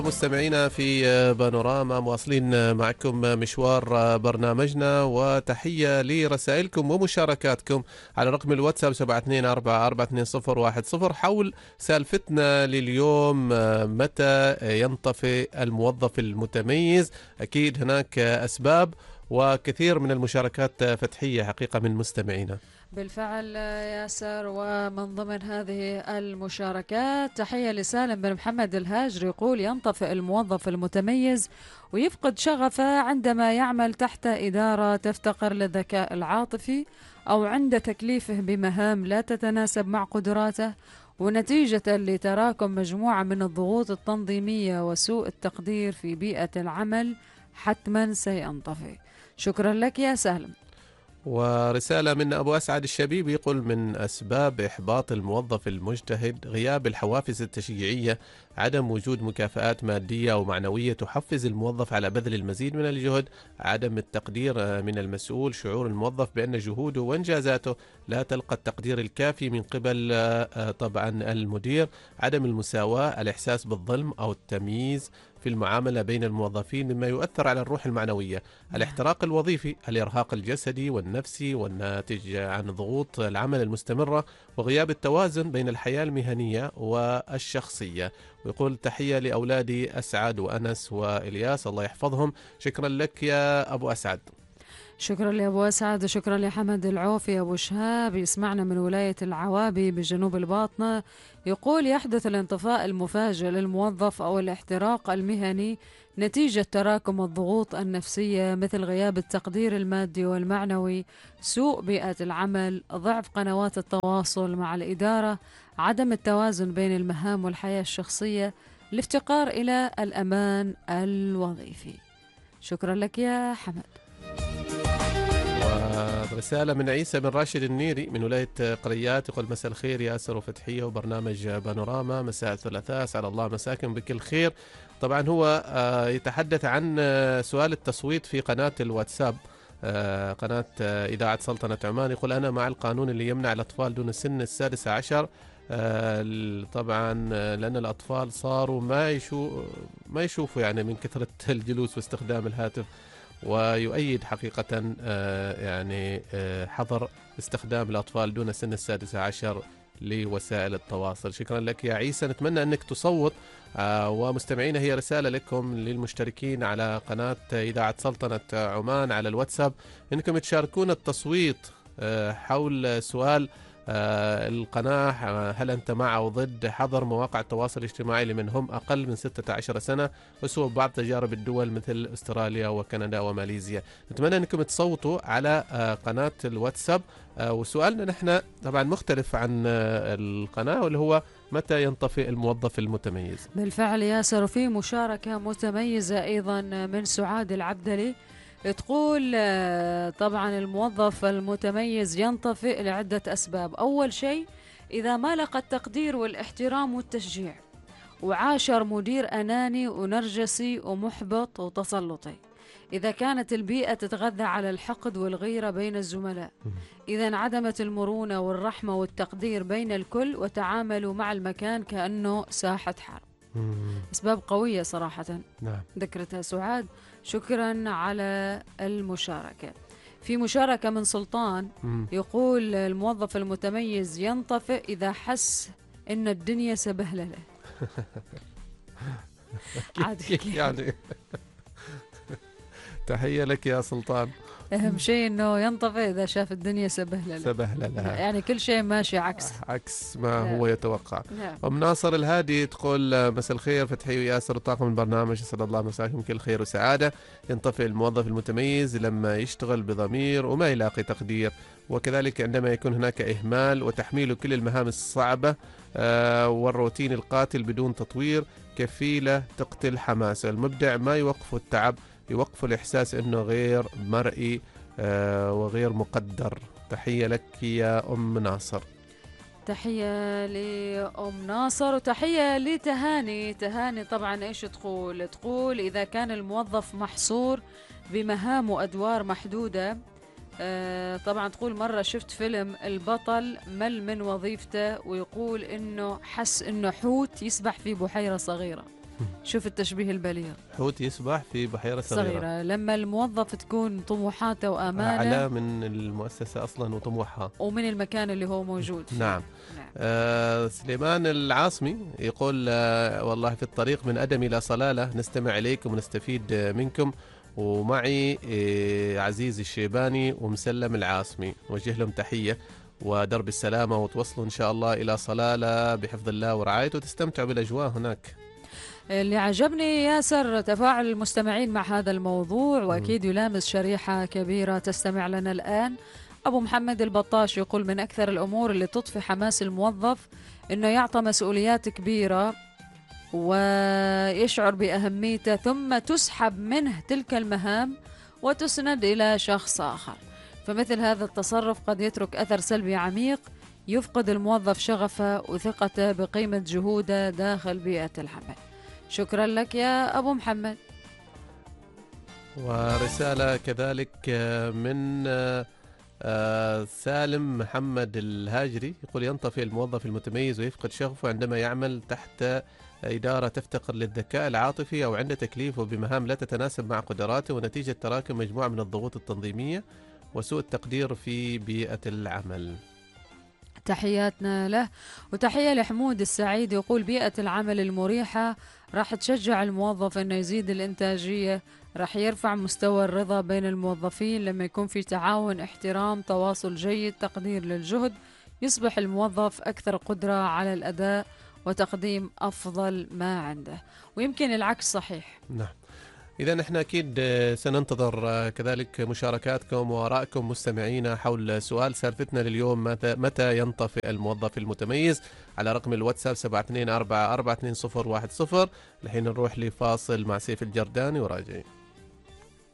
مستمعينا في بانوراما مواصلين معكم مشوار برنامجنا، وتحية لرسائلكم ومشاركاتكم على رقم الواتساب 72442010 حول سالفتنا لليوم. متى ينطفئ الموظف المتميز؟ أكيد هناك أسباب وكثير من المشاركات فتحية حقيقة من مستمعينا. بالفعل ياسر، ومن ضمن هذه المشاركات تحية لسالم بن محمد الهاجري، يقول ينطفئ الموظف المتميز ويفقد شغفه عندما يعمل تحت إدارة تفتقر للذكاء العاطفي أو عند تكليفه بمهام لا تتناسب مع قدراته، ونتيجة لتراكم مجموعة من الضغوط التنظيمية وسوء التقدير في بيئة العمل حتما سينطفئ. شكرا لك يا سالم. ورسالة من أبو أسعد الشبيب يقول من أسباب إحباط الموظف المجتهد غياب الحوافز التشجيعية، عدم وجود مكافآت مادية أو معنوية تحفز الموظف على بذل المزيد من الجهد، عدم التقدير من المسؤول، شعور الموظف بأن جهوده وإنجازاته لا تلقى التقدير الكافي من قبل طبعا المدير، عدم المساواة، الإحساس بالظلم أو التمييز في المعاملة بين الموظفين مما يؤثر على الروح المعنوية، الاحتراق الوظيفي، الإرهاق الجسدي والنفسي والناتج عن ضغوط العمل المستمرة، وغياب التوازن بين الحياة المهنية والشخصية. ويقول تحية لأولادي أسعد وأنس وإلياس، الله يحفظهم. شكرا لك يا أبو أسعد. شكرا لأبو أسعد، وشكرا لحمد العوفي أبو شهاب يسمعنا من ولاية العوابي بجنوب الباطنة. يقول يحدث الانطفاء المفاجئ للموظف أو الاحتراق المهني نتيجة تراكم الضغوط النفسية مثل غياب التقدير المادي والمعنوي، سوء بيئة العمل، ضعف قنوات التواصل مع الإدارة، عدم التوازن بين المهام والحياة الشخصية، الافتقار إلى الأمان الوظيفي. شكرا لك يا حمد. ورسالة من عيسى بن راشد النيري من ولاية قريات، يقول مساء الخير ياسر وفتحية وبرنامج بانوراما، مساء الثلاثاء، أسعد الله مساكم بكل خير. طبعا هو يتحدث عن سؤال التصويت في قناة الواتساب، قناة إذاعة سلطنة عمان. يقول أنا مع القانون اللي يمنع الأطفال دون السن 16 طبعا لأن الأطفال صاروا ما يشوفوا يعني من كثرة الجلوس واستخدام الهاتف، ويؤيد حقيقة يعني حظر استخدام الأطفال دون سن 16 لوسائل التواصل. شكرا لك يا عيسى، نتمنى أنك تصوت. ومستمعين هي رسالة لكم للمشتركين على قناة إذاعة سلطنة عمان على الواتساب أنكم تشاركون التصويت حول سؤال القناة، هل أنت مع أو ضد حظر مواقع التواصل الاجتماعي لمن هم أقل من 16 سنة وسوى بعض تجارب الدول مثل أستراليا وكندا وماليزيا. نتمنى أنكم تصوتوا على قناة الواتساب. وسؤالنا نحن طبعا مختلف عن القناة، واللي هو متى ينطفئ الموظف المتميز؟ بالفعل ياسر، في مشاركة متميزة أيضا من سعاد العبدلي، تقول طبعا الموظف المتميز ينطفئ لعدة أسباب. أول شيء إذا ما لقى التقدير والاحترام والتشجيع، وعاشر مدير أناني ونرجسي ومحبط وتسلطي، إذا كانت البيئة تتغذى على الحقد والغيرة بين الزملاء، إذا انعدمت المرونة والرحمة والتقدير بين الكل وتعاملوا مع المكان كأنه ساحة حرب. أسباب قوية صراحة. نعم. ذكرتها سعاد. شكرا على المشاركة. في مشاركة من سلطان يقول الموظف المتميز ينطفئ إذا حس إن الدنيا سبهلله. يعني تحية لك يا سلطان. أهم شيء إنه ينطفئ إذا شاف الدنيا سبهلله، يعني كل شيء ماشي عكس ما هو يتوقع. نعم. أم ناصر الهادي تقول مساء الخير فتحي وياسر وطاقم البرنامج، أسعد الله مساكم كل خير وسعادة. ينطفئ الموظف المتميز لما يشتغل بضمير وما يلاقي تقدير، وكذلك عندما يكون هناك إهمال وتحميل كل المهام الصعبة والروتين القاتل بدون تطوير، كفيلة تقتل حماسه. المبدع ما يوقف التعب، يوقف الإحساس أنه غير مرئي وغير مقدر. تحية لك يا أم ناصر. تحية لأم ناصر، وتحية لتهاني. تهاني طبعا إيش تقول إذا كان الموظف محصور بمهام وأدوار محدودة. طبعا تقول مرة شفت فيلم البطل مل من وظيفته، ويقول إنه حس إنه حوت يسبح في بحيرة صغيرة. شوف التشبيه البليغ. حوت يسبح في بحيرة صغيرة. لما الموظف تكون طموحاته وآماله أعلى من المؤسسة أصلا وطموحها ومن المكان اللي هو موجود فيه. نعم. سليمان العاصمي يقول والله في الطريق من أدم إلى صلالة نستمع إليكم ونستفيد منكم، ومعي عزيز الشيباني ومسلم العاصمي، وجه لهم تحية ودرب السلامة، وتوصلوا إن شاء الله إلى صلالة بحفظ الله ورعايته وتستمتعوا بالأجواء هناك. اللي عجبني ياسر تفاعل المستمعين مع هذا الموضوع، وأكيد يلامس شريحة كبيرة تستمع لنا الآن. أبو محمد البطاش يقول من أكثر الأمور اللي تطفي حماس الموظف إنه يعطى مسؤوليات كبيرة ويشعر بأهميته، ثم تسحب منه تلك المهام وتسند إلى شخص آخر. فمثل هذا التصرف قد يترك أثر سلبي عميق، يفقد الموظف شغفه وثقته بقيمة جهوده داخل بيئة العمل. شكرا لك يا أبو محمد. ورسالة كذلك من سالم محمد الهاجري يقول ينطفئ الموظف المتميز ويفقد شغفه عندما يعمل تحت إدارة تفتقر للذكاء العاطفي أو عند تكليفه بمهام لا تتناسب مع قدراته، ونتيجة تراكم مجموعة من الضغوط التنظيمية وسوء التقدير في بيئة العمل. تحياتنا له. وتحية لحمود السعيد يقول بيئة العمل المريحة راح تشجع الموظف أنه يزيد الإنتاجية، راح يرفع مستوى الرضا بين الموظفين لما يكون في تعاون، احترام، تواصل جيد، تقدير للجهد، يصبح الموظف أكثر قدرة على الأداء وتقديم أفضل ما عنده. ويمكن العكس صحيح. نعم. إذا نحن أكيد سننتظر كذلك مشاركاتكم وآرائكم مستمعينا حول سؤال سالفتنا لليوم، متى ينطفئ الموظف المتميز، على رقم الواتساب 72442010. الحين نروح لفاصل مع سيف الجرداني وراجعين.